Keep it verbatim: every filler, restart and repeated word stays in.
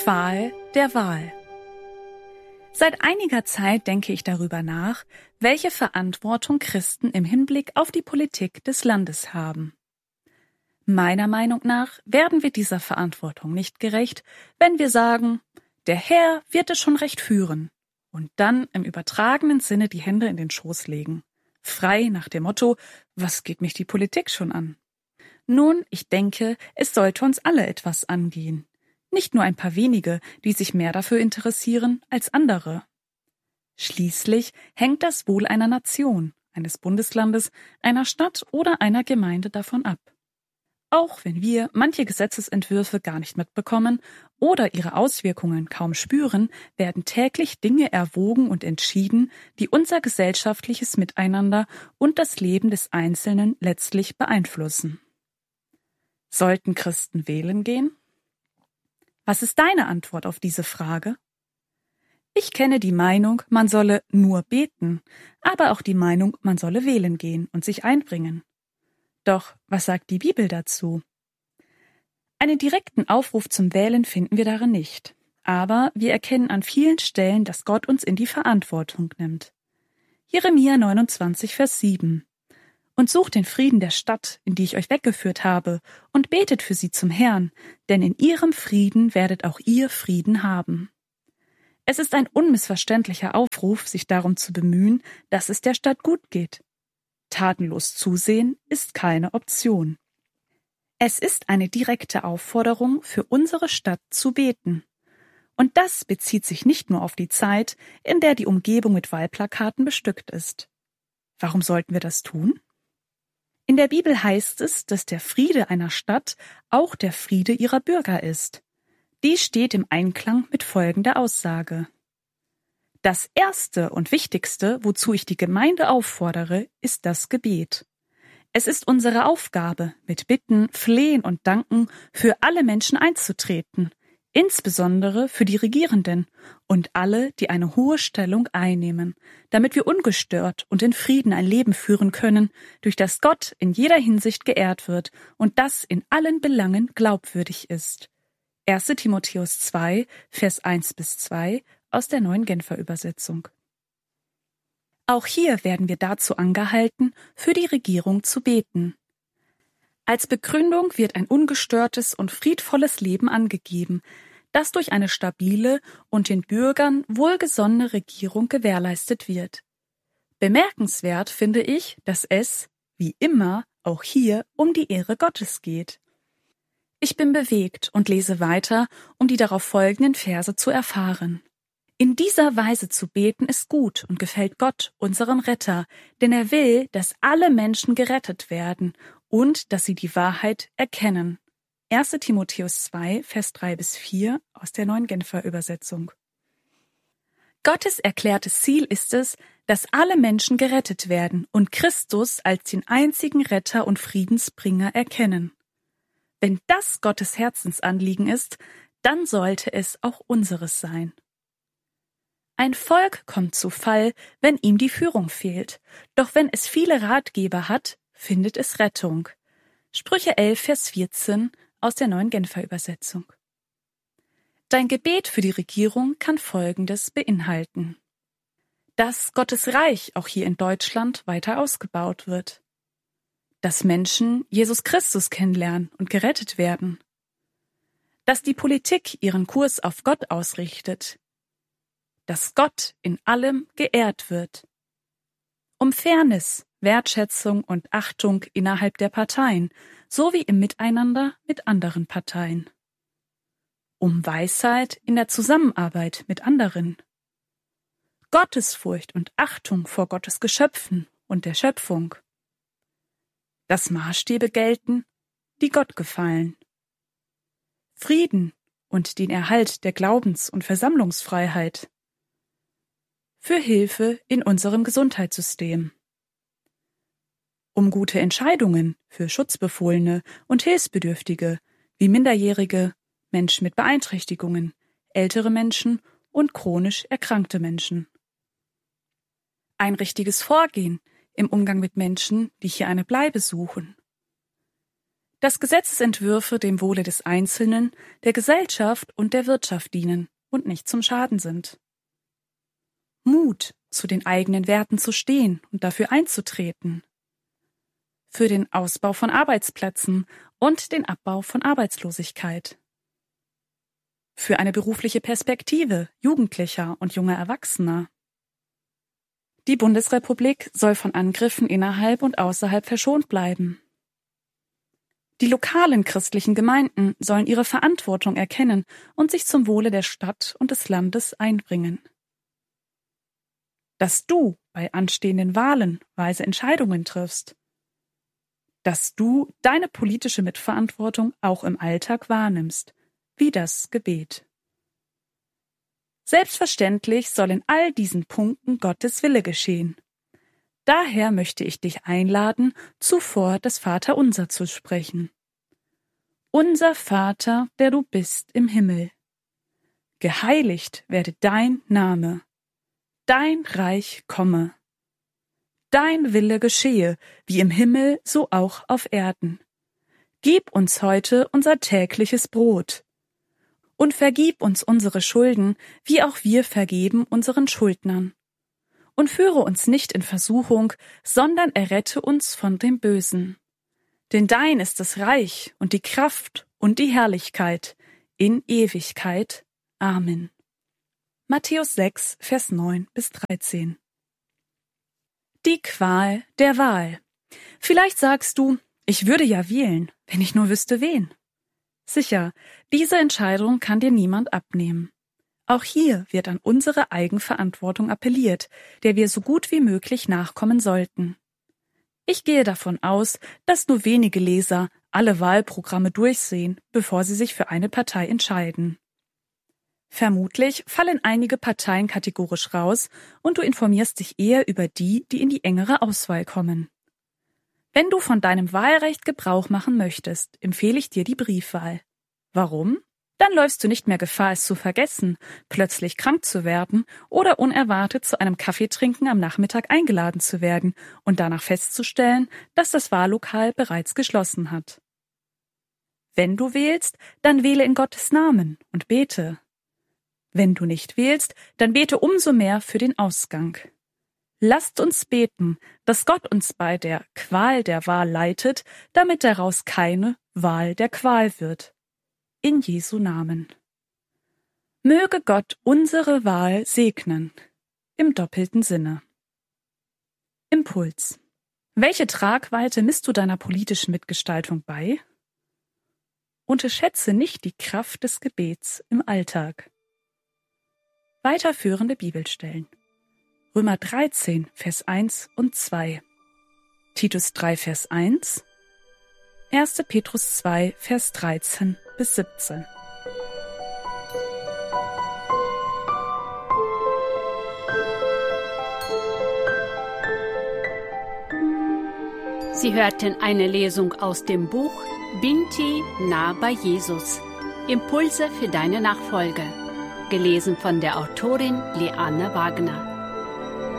Qual der Wahl. Seit einiger Zeit denke ich darüber nach, welche Verantwortung Christen im Hinblick auf die Politik des Landes haben. Meiner Meinung nach werden wir dieser Verantwortung nicht gerecht, wenn wir sagen, der Herr wird es schon recht führen und dann im übertragenen Sinne die Hände in den Schoß legen. Frei nach dem Motto, was geht mich die Politik schon an? Nun, ich denke, es sollte uns alle etwas angehen. Nicht nur ein paar wenige, die sich mehr dafür interessieren als andere. Schließlich hängt das Wohl einer Nation, eines Bundeslandes, einer Stadt oder einer Gemeinde davon ab. Auch wenn wir manche Gesetzesentwürfe gar nicht mitbekommen oder ihre Auswirkungen kaum spüren, werden täglich Dinge erwogen und entschieden, die unser gesellschaftliches Miteinander und das Leben des Einzelnen letztlich beeinflussen. Sollten Christen wählen gehen? Was ist deine Antwort auf diese Frage? Ich kenne die Meinung, man solle nur beten, aber auch die Meinung, man solle wählen gehen und sich einbringen. Doch was sagt die Bibel dazu? Einen direkten Aufruf zum Wählen finden wir darin nicht, aber wir erkennen an vielen Stellen, dass Gott uns in die Verantwortung nimmt. Jeremia neunundzwanzig, Vers sieben. Und sucht den Frieden der Stadt, in die ich euch weggeführt habe, und betet für sie zum Herrn, denn in ihrem Frieden werdet auch ihr Frieden haben. Es ist ein unmissverständlicher Aufruf, sich darum zu bemühen, dass es der Stadt gut geht. Tatenlos zusehen ist keine Option. Es ist eine direkte Aufforderung, für unsere Stadt zu beten. Und das bezieht sich nicht nur auf die Zeit, in der die Umgebung mit Wahlplakaten bestückt ist. Warum sollten wir das tun? In der Bibel heißt es, dass der Friede einer Stadt auch der Friede ihrer Bürger ist. Dies steht im Einklang mit folgender Aussage. Das Erste und Wichtigste, wozu ich die Gemeinde auffordere, ist das Gebet. Es ist unsere Aufgabe, mit Bitten, Flehen und Danken für alle Menschen einzutreten, insbesondere für die Regierenden und alle, die eine hohe Stellung einnehmen, damit wir ungestört und in Frieden ein Leben führen können, durch das Gott in jeder Hinsicht geehrt wird und das in allen Belangen glaubwürdig ist. erster Timotheus zwei, Vers eins bis zwei aus der Neuen Genfer Übersetzung. Auch hier werden wir dazu angehalten, für die Regierung zu beten. Als Begründung wird ein ungestörtes und friedvolles Leben angegeben, das durch eine stabile und den Bürgern wohlgesonnene Regierung gewährleistet wird. Bemerkenswert finde ich, dass es, wie immer, auch hier um die Ehre Gottes geht. Ich bin bewegt und lese weiter, um die darauf folgenden Verse zu erfahren. In dieser Weise zu beten ist gut und gefällt Gott, unserem Retter, denn er will, dass alle Menschen gerettet werden und dass sie die Wahrheit erkennen. erster Timotheus zwei, Vers drei bis vier aus der Neuen Genfer Übersetzung. Gottes erklärtes Ziel ist es, dass alle Menschen gerettet werden und Christus als den einzigen Retter und Friedensbringer erkennen. Wenn das Gottes Herzensanliegen ist, dann sollte es auch unseres sein. Ein Volk kommt zu Fall, wenn ihm die Führung fehlt, doch wenn es viele Ratgeber hat, findet es Rettung. Sprüche elf, Vers vierzehn aus der Neuen Genfer Übersetzung. Dein Gebet für die Regierung kann Folgendes beinhalten: Dass Gottes Reich auch hier in Deutschland weiter ausgebaut wird. Dass Menschen Jesus Christus kennenlernen und gerettet werden. Dass die Politik ihren Kurs auf Gott ausrichtet. Dass Gott in allem geehrt wird. Um Fairness, Wertschätzung und Achtung innerhalb der Parteien sowie im Miteinander mit anderen Parteien. Um Weisheit in der Zusammenarbeit mit anderen. Gottesfurcht und Achtung vor Gottes Geschöpfen und der Schöpfung. Dass Maßstäbe gelten, die Gott gefallen. Frieden und den Erhalt der Glaubens- und Versammlungsfreiheit. Für Hilfe in unserem Gesundheitssystem. Um gute Entscheidungen für Schutzbefohlene und Hilfsbedürftige wie Minderjährige, Menschen mit Beeinträchtigungen, ältere Menschen und chronisch erkrankte Menschen. Ein richtiges Vorgehen im Umgang mit Menschen, die hier eine Bleibe suchen. dass Gesetzesentwürfe dem Wohle des Einzelnen, der Gesellschaft und der Wirtschaft dienen und nicht zum Schaden sind. Mut, zu den eigenen Werten zu stehen und dafür einzutreten. Für den Ausbau von Arbeitsplätzen und den Abbau von Arbeitslosigkeit. Für eine berufliche Perspektive Jugendlicher und junger Erwachsener. Die Bundesrepublik soll von Angriffen innerhalb und außerhalb verschont bleiben. Die lokalen christlichen Gemeinden sollen ihre Verantwortung erkennen und sich zum Wohle der Stadt und des Landes einbringen. Dass du bei anstehenden Wahlen weise Entscheidungen triffst. Dass du deine politische Mitverantwortung auch im Alltag wahrnimmst, wie das Gebet. Selbstverständlich soll in all diesen Punkten Gottes Wille geschehen. Daher möchte ich dich einladen, zuvor das Vaterunser zu sprechen. Unser Vater, der du bist im Himmel. Geheiligt werde dein Name. Dein Reich komme. Dein Wille geschehe, wie im Himmel, so auch auf Erden. Gib uns heute unser tägliches Brot. Und vergib uns unsere Schulden, wie auch wir vergeben unseren Schuldnern. Und führe uns nicht in Versuchung, sondern errette uns von dem Bösen. Denn dein ist das Reich und die Kraft und die Herrlichkeit in Ewigkeit. Amen. Matthäus sechs, Vers neun bis dreizehn. Die Qual der Wahl. Vielleicht sagst du, ich würde ja wählen, wenn ich nur wüsste, wen. Sicher, diese Entscheidung kann dir niemand abnehmen. Auch hier wird an unsere Eigenverantwortung appelliert, der wir so gut wie möglich nachkommen sollten. Ich gehe davon aus, dass nur wenige Leser alle Wahlprogramme durchsehen, bevor sie sich für eine Partei entscheiden. Vermutlich fallen einige Parteien kategorisch raus und du informierst dich eher über die, die in die engere Auswahl kommen. Wenn du von deinem Wahlrecht Gebrauch machen möchtest, empfehle ich dir die Briefwahl. Warum? Dann läufst du nicht mehr Gefahr, es zu vergessen, plötzlich krank zu werden oder unerwartet zu einem Kaffeetrinken am Nachmittag eingeladen zu werden und danach festzustellen, dass das Wahllokal bereits geschlossen hat. Wenn du wählst, dann wähle in Gottes Namen und bete. Wenn du nicht wählst, dann bete umso mehr für den Ausgang. Lasst uns beten, dass Gott uns bei der Qual der Wahl leitet, damit daraus keine Wahl der Qual wird. In Jesu Namen. Möge Gott unsere Wahl segnen. Im doppelten Sinne. Impuls. Welche Tragweite misst du deiner politischen Mitgestaltung bei? Unterschätze nicht die Kraft des Gebets im Alltag. Weiterführende Bibelstellen. Römer dreizehn, Vers eins und zwei. Titus drei, Vers eins. erster Petrus zwei, Vers dreizehn bis siebzehn. Sie hörten eine Lesung aus dem Buch Binti nah bei Jesus. Impulse für deine Nachfolge. Gelesen von der Autorin Liane Wagner.